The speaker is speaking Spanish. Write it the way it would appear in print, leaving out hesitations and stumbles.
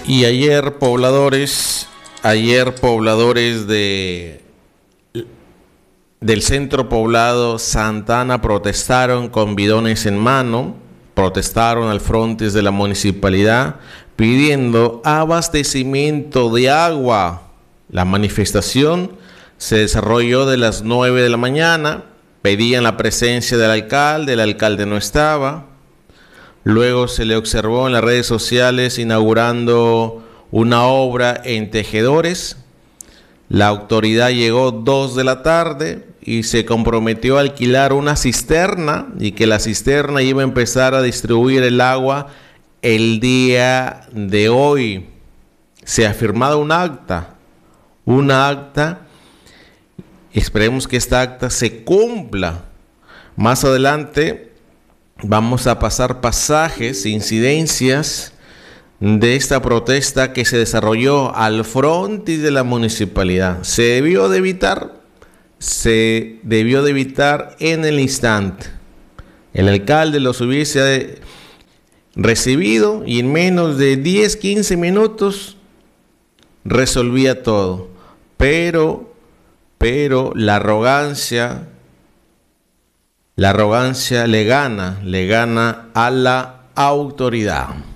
Y ayer pobladores del centro poblado Santa Ana protestaron con bidones en mano, protestaron al frontis de la municipalidad pidiendo abastecimiento de agua. La manifestación se desarrolló de las 9 de la mañana, pedían la presencia del alcalde no estaba. Luego se le observó en las redes sociales inaugurando una obra en Tejedores. La autoridad llegó 2 de la tarde y se comprometió a alquilar una cisterna y que la cisterna iba a empezar a distribuir el agua el día de hoy. Se ha firmado un acta. Esperemos que esta acta se cumpla. Más adelante vamos a pasar pasajes, incidencias de esta protesta que se desarrolló al frontis de la municipalidad. Se debió de evitar en el instante. El alcalde los hubiese recibido y en menos de 10-15 minutos resolvía todo. Pero la arrogancia le gana a la autoridad.